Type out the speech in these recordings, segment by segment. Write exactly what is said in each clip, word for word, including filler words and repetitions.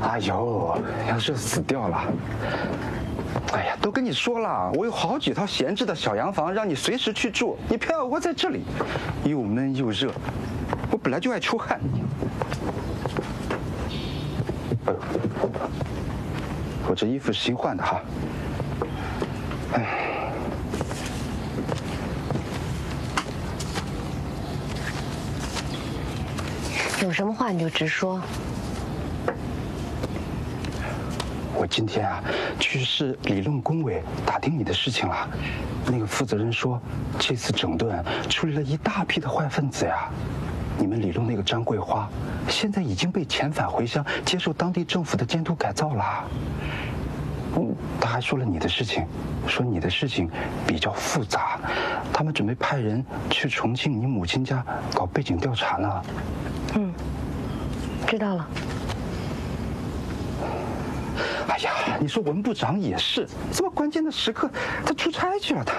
哎呦，要热死掉了！哎呀，都跟你说了，我有好几套闲置的小洋房，让你随时去住，你偏要窝在这里，又闷又热。我本来就爱出汗。哎呦，我这衣服是新换的哈。哎。 有什么话你就直说。 我今天啊，去市理论工委打听你的事情了。那个负责人说，这次整顿处理了一大批的坏分子呀。你们理论那个张桂花，现在已经被遣返回乡，接受当地政府的监督改造了。嗯，他还说了你的事情，说你的事情比较复杂，他们准备派人去重庆你母亲家搞背景调查呢。 嗯，知道了。 哎呀，你说文部长也是，这么关键的时刻，他出差去了他。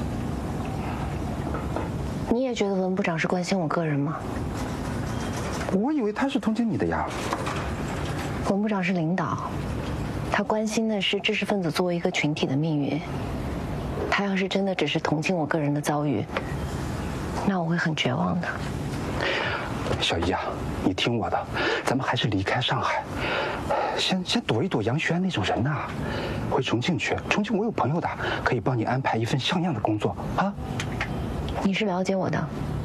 你也觉得文部长是关心我个人吗？ 我以为他是同情你的呀。 文部长是领导，他关心的是知识分子作为一个群体的命运。他要是真的只是同情我个人的遭遇，那我会很绝望的。 小姨啊，你听我的，咱们还是离开上海，先先躲一躲杨学安那种人呐、啊，回重庆去。重庆我有朋友的，可以帮你安排一份像样的工作啊。 你是了解我的，